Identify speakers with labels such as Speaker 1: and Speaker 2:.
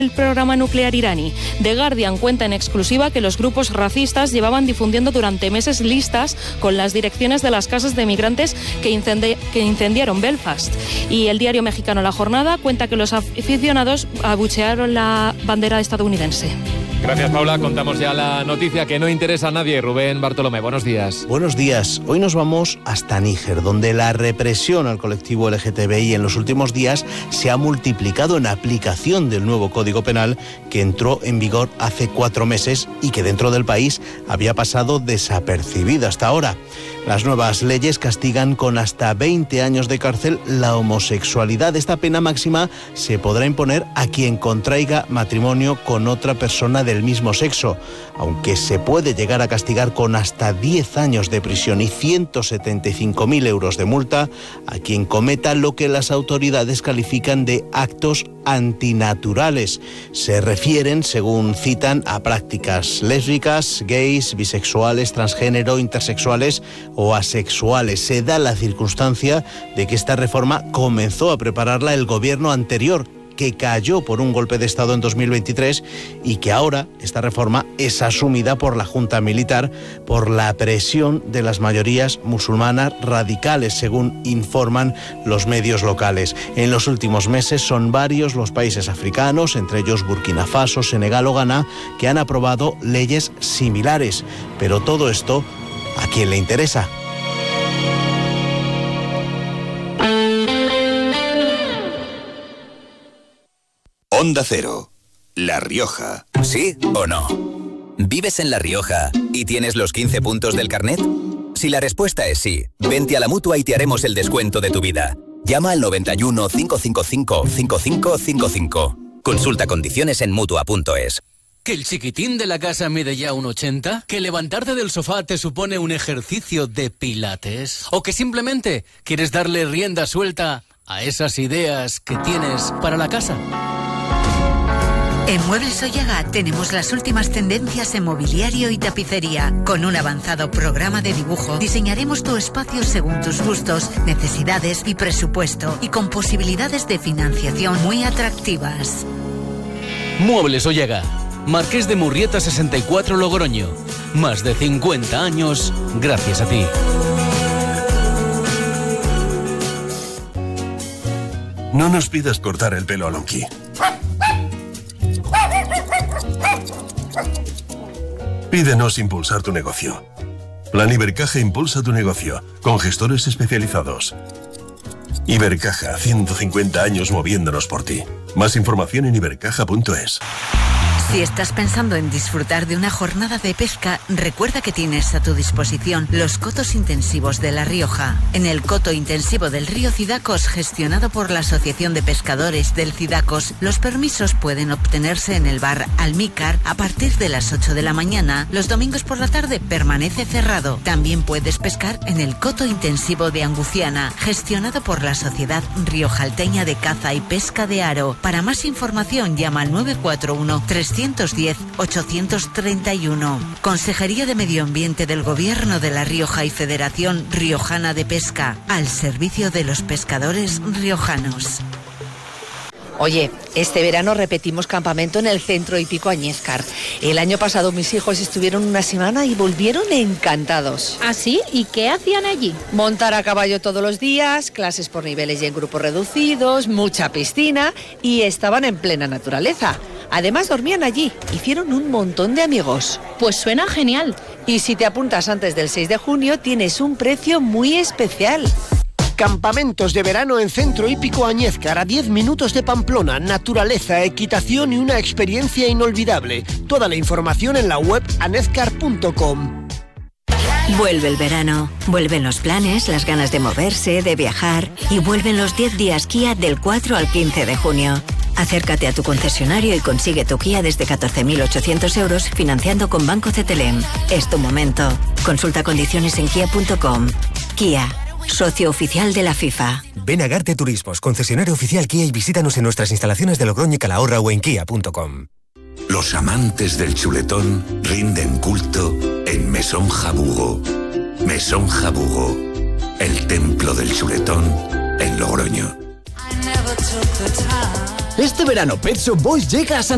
Speaker 1: el programa nuclear iraní. The Guardian cuenta en exclusiva que los grupos racistas llevaban difundiendo durante meses listas con las direcciones de las casas de migrantes que incendiaron Belfast. Y el diario mexicano La Jornada cuenta que los aficionados abuchearon la bandera estadounidense.
Speaker 2: Gracias, Paula. Contamos ya la noticia que no interesa a nadie. Rubén Bartolomé, buenos días.
Speaker 3: Buenos días. Hoy nos vamos hasta Níger, donde la represión al colectivo LGTBI en los últimos días se ha multiplicado en aplicación del nuevo Código Penal que entró en vigor hace 4 meses y que dentro del país había pasado desapercibido hasta ahora. Las nuevas leyes castigan con hasta 20 años de cárcel la homosexualidad. Esta pena máxima se podrá imponer a quien contraiga matrimonio con otra persona del mismo sexo, aunque se puede llegar a castigar con hasta 10 años de prisión y 175.000 euros de multa a quien cometa lo que las autoridades califican de actos antinaturales. Se refieren, según citan, a prácticas lésbicas, gays, bisexuales, transgénero, intersexuales o asexuales. Se da la circunstancia de que esta reforma comenzó a prepararla el gobierno anterior, que cayó por un golpe de Estado en 2023 y que ahora esta reforma es asumida por la Junta Militar por la presión de las mayorías musulmanas radicales, según informan los medios locales. En los últimos meses son varios los países africanos, entre ellos Burkina Faso, Senegal o Ghana, que han aprobado leyes similares. Pero todo esto, ¿a quién le interesa?
Speaker 4: Onda Cero, La Rioja.
Speaker 5: ¿Sí o no? ¿Vives en La Rioja y tienes los 15 puntos del carnet? Si la respuesta es sí, vente a la Mutua y te haremos el descuento de tu vida. Llama al 91 555 5555. Consulta condiciones en Mutua.es.
Speaker 6: ¿Que el chiquitín de la casa mide ya 1,80? ¿Que levantarte del sofá te supone un ejercicio de pilates? ¿O que simplemente quieres darle rienda suelta a esas ideas que tienes para la casa?
Speaker 7: En Muebles Ollaga tenemos las últimas tendencias en mobiliario y tapicería. Con un avanzado programa de dibujo, diseñaremos tu espacio según tus gustos, necesidades y presupuesto, y con posibilidades de financiación muy atractivas.
Speaker 6: Muebles Ollaga, Marqués de Murrieta 64 Logroño. Más de 50 años gracias a ti.
Speaker 8: No nos pidas cortar el pelo a Lonky. Pídenos impulsar tu negocio. Plan Ibercaja impulsa tu negocio, con gestores especializados. Ibercaja, 150 años moviéndonos por ti. Más información en ibercaja.es.
Speaker 7: Si estás pensando en disfrutar de una jornada de pesca, recuerda que tienes a tu disposición los cotos intensivos de La Rioja. En el coto intensivo del río Cidacos, gestionado por la Asociación de Pescadores del Cidacos, los permisos pueden obtenerse en el bar Almícar a partir de las 8 de la mañana. Los domingos por la tarde permanece cerrado. También puedes pescar en el coto intensivo de Anguciana, gestionado por la Sociedad Riojalteña de Caza y Pesca de Aro. Para más información, llama al 941 310-831. Consejería de Medio Ambiente del Gobierno de La Rioja y Federación Riojana de Pesca, al servicio de los pescadores riojanos.
Speaker 9: Oye, este verano repetimos campamento en el Centro Hípico Añézcar. El año pasado mis hijos estuvieron una semana y volvieron encantados.
Speaker 10: ¿Ah, sí? ¿Y qué hacían allí?
Speaker 9: Montar a caballo todos los días, clases por niveles y en grupos reducidos, mucha piscina y estaban en plena naturaleza. Además dormían allí, hicieron un montón de amigos.
Speaker 10: Pues suena genial.
Speaker 9: Y si te apuntas antes del 6 de junio tienes un precio muy especial.
Speaker 11: Campamentos de verano en Centro Hípico Añézcar, a 10 minutos de Pamplona. Naturaleza, equitación y una experiencia inolvidable. Toda la información en la web anezcar.com.
Speaker 12: Vuelve el verano, vuelven los planes, las ganas de moverse, de viajar, y vuelven los 10 días Kia del 4 al 15 de junio. Acércate a tu concesionario y consigue tu Kia desde 14.800 euros financiando con Banco CTLM. Es tu momento. Consulta condiciones en kia.com. Kia, socio oficial de la FIFA.
Speaker 13: Ven a Garte Turismos, concesionario oficial Kia, y visítanos en nuestras instalaciones de Logroño y Calahorra o en kia.com.
Speaker 4: Los amantes del chuletón rinden culto en Mesón Jabugo. Mesón Jabugo, el templo del chuletón en Logroño.
Speaker 14: Este verano Pet Shop Boys llega a San